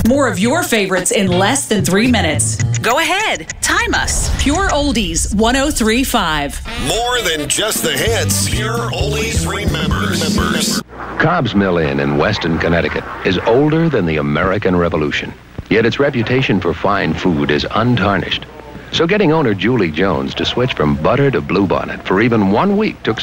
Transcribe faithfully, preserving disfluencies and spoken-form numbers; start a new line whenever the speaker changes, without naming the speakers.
More of your favorites in less than three minutes. Go ahead, time us. Pure Oldies one oh three point five.
More than just the hits. Pure Oldies remembers.
Cobb's Mill Inn in Weston, Connecticut is older than the American Revolution. Yet its reputation for fine food is untarnished. So getting owner Julie Jones to switch from butter to bluebonnet for even one week took